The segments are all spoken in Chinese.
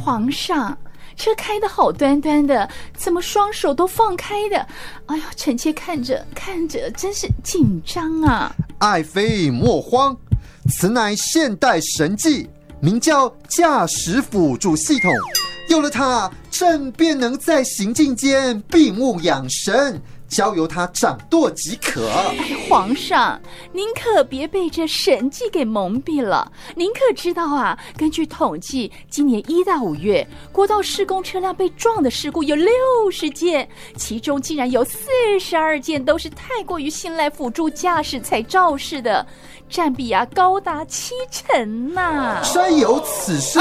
皇上，车开得好端端的，怎么双手都放开的？哎呦，臣妾看着真是紧张啊！ 爱妃莫慌，此乃现代神技，名叫驾驶辅助系统。有了它，朕便能在行进间闭目养神，交由他掌舵即可。 皇上，您可别被这神迹给蒙蔽了。您可知道啊，根据统计，今年1到5月，国道施工车辆被撞的事故有60件，其中竟然有42件都是太过于信赖辅助驾驶才肇事的，占比啊高达70%呐！ 真有此事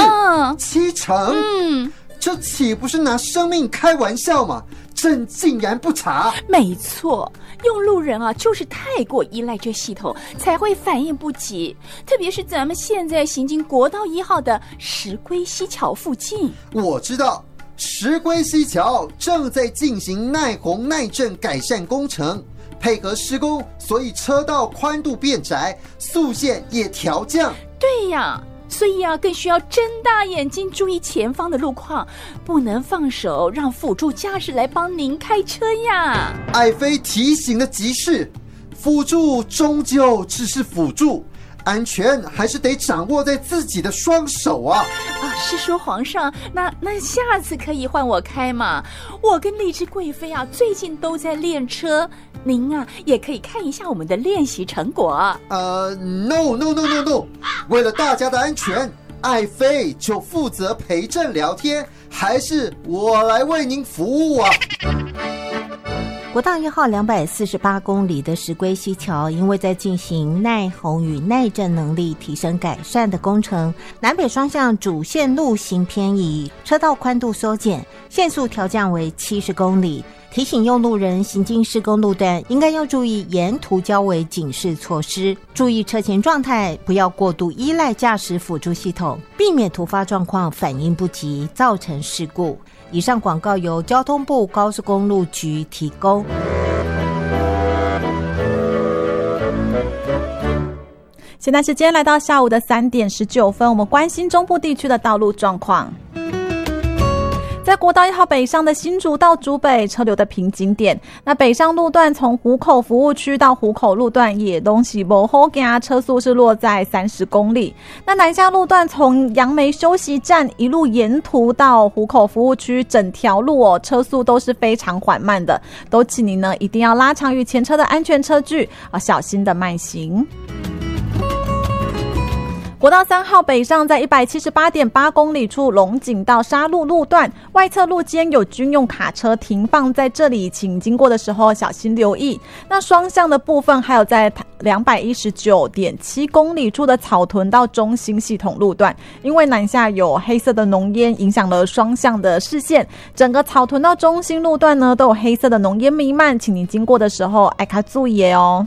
？70%？这岂不是拿生命开玩笑吗？朕竟然不查。 没错，用路人啊就是太过依赖这系统，才会反应不及。特别是咱们现在行经国道1号的石龟溪桥附近。 我知道，石龟溪桥正在进行耐洪耐震改善工程，配合施工，所以车道宽度变窄，速限也调降。 对呀，所以啊，更需要睁大眼睛注意前方的路况，不能放手让辅助驾驶来帮您开车呀。 爱妃提醒的极是，辅助终究只是辅助，安全还是得掌握在自己的双手啊！ 是说皇上，那下次可以换我开嘛？我跟丽芝贵妃啊，最近都在练车，您啊也可以看一下我们的练习成果。 No， 为了大家的安全，爱妃就负责陪朕聊天，还是我来为您服务啊？ 国道1号248公里的石龟溪桥，因为在进行耐洪与耐震能力提升改善的工程，南北双向主线路行偏移，车道宽度缩减，限速调降为70公里。提醒用路人行经施工路段，应该要注意沿途交围警示措施，注意车前状态，不要过度依赖驾驶辅助系统，避免突发状况反应不及，造成事故。以上广告由交通部高速公路局提供。 现在时间来到下午的3点19分，我们关心中部地区的道路状况。在国道1号北上的新竹到竹北车流的瓶颈点，那北上路段从湖口服务区到湖口路段也东西不好走，车速是落在30公里。那南下路段从杨梅休息站一路沿途到湖口服务区，整条路车速都是非常缓慢的，都请您呢一定要拉长与前车的安全车距小心的慢行。国道3号北上在 178.8 公里处龙井到沙鹿路段，外侧路肩有军用卡车停放在这里，请经过的时候小心留意。那双向的部分还有在 219.7 公里处的草屯到中兴系统路段，因为南下有黑色的浓烟影响了双向的视线，整个草屯到中兴路段呢都有黑色的浓烟弥漫，请您经过的时候爱卡注意哦。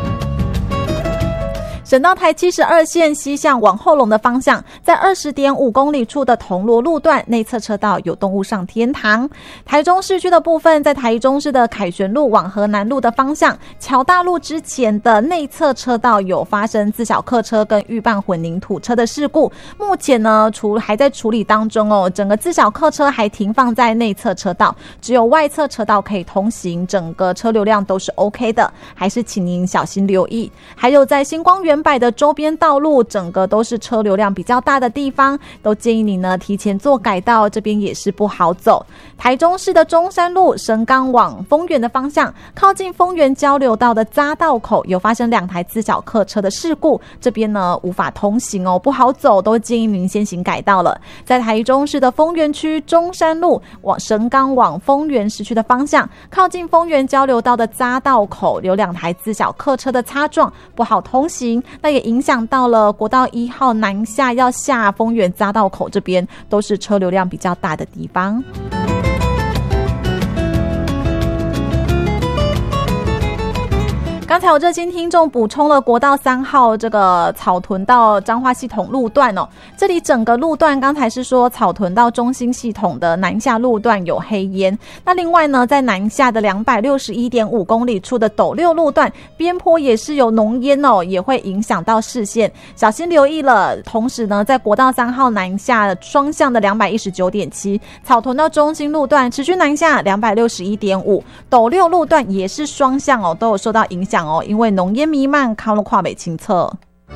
省道台72线西向往后龙的方向，在 20.5 公里处的铜锣路段内侧车道有动物上天堂。台中市区的部分，在台中市的凯旋路往河南路的方向，桥大路之前的内侧车道有发生自小客车跟预拌混凝土车的事故，目前呢还在处理当中哦。整个自小客车还停放在内侧车道，只有外侧车道可以通行，整个车流量都是 OK 的，还是请您小心留意。还有在星光园百的周边道路，整个都是车流量比较大的地方，都建议你呢提前做改道，这边也是不好走。台中市的中山路神冈往丰原的方向，靠近丰原交流道的匝道口有发生2台自小客车的事故，这边呢无法通行哦，不好走，都建议您先行改道了。在台中市的丰原区中山路往神冈往丰原市区的方向，靠近丰原交流道的匝道口有2台自小客车的擦撞，不好通行，那也影响到了国道1号南下要下丰原匝道口，这边都是车流量比较大的地方。刚刚才有热心听众补充了国道3号这个草屯到彰化系统路段哦，这里整个路段刚才是说草屯到中兴系统的南下路段有黑烟，那另外呢，在南下的261.5公里处的斗六路段边坡也是有浓烟哦，也会影响到视线，小心留意了。同时呢，在国道3号南下双向的219.7草屯到中兴路段持续南下261.5，斗六路段也是双向哦，都有受到影响哦，因为浓烟弥漫，靠路跨北清侧。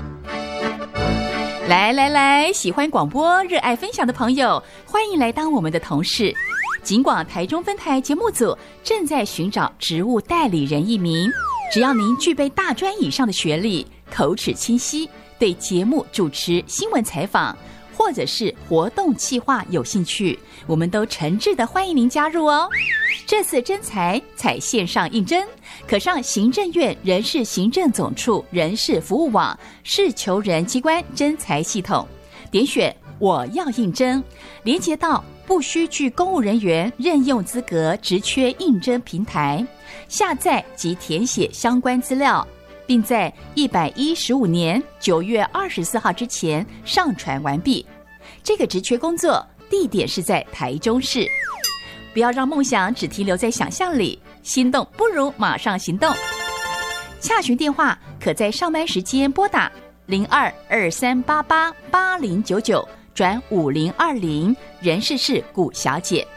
来，喜欢广播、热爱分享的朋友，欢迎来当我们的同事。警广台中分台节目组正在寻找职务代理人1名，只要您具备大专以上的学历，口齿清晰，对节目主持、新闻采访或者是活动企划有兴趣，我们都诚挚的欢迎您加入哦。这次征才采线上应征，可上行政院人事行政总处人事服务网事求人机关征才系统，点选我要应征，连接到不需具公务人员任用资格职缺应征平台，下载及填写相关资料，并在115年9月24号之前上传完毕。这个职缺工作地点是在台中市。不要让梦想只停留在想象里，心动不如马上行动。洽询电话可在上班时间拨打0223888099转5020，人事是古小姐。